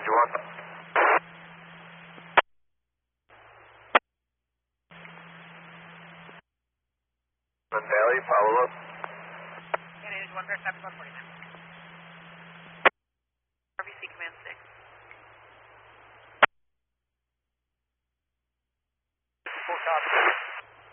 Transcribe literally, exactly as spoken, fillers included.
Roger, one. Valley, follow up. It is one, step one forty-nine.